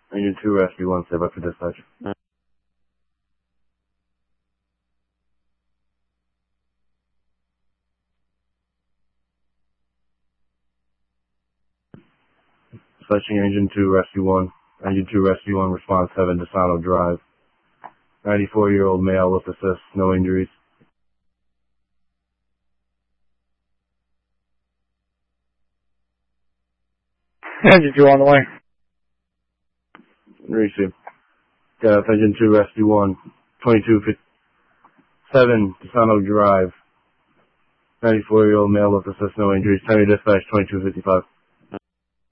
Engine 2, Rescue 1, stay by for dispatch. Dispatching Engine 2, Rescue 1. Engine 2, Rescue 1, response 7, Desano Drive. 94-year-old male with assist, no injuries. Engine 2 on the way. Receive. Engine 2, Rescue 1, 2257, Desano Drive. 94-year-old male with assist, no injuries. Tell me dispatch 2255.